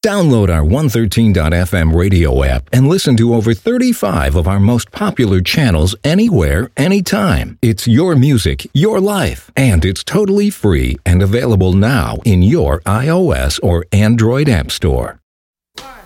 Download our 113.fm radio app and listen to over 35 of our most popular channels anywhere, anytime. It's your music, your life, and it's totally free and available now in your iOS or Android app store. 1,